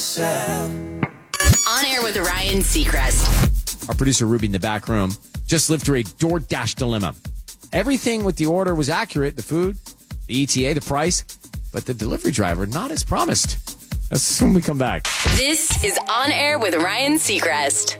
On Air with Ryan Seacrest. Our producer, Ruby, in the back room, just lived through a DoorDash dilemma. Everything with the order was accurate, the food, the ETA, the price, but the delivery driver not as promised. That's when we come back. This is On Air with Ryan Seacrest.